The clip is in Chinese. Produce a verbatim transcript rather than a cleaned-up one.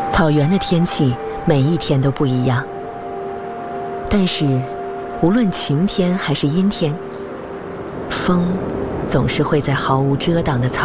草原的天气每一天都不一样，但是无论晴天还是阴天，风总是会在毫无遮挡的草